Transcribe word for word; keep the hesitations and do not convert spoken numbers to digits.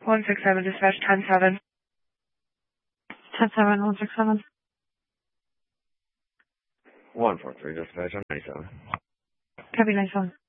one six seven, dispatch ten seven. ten seven, one six seven. one four three, dispatch, I'm ninety-seven. Copy, ninety-seven.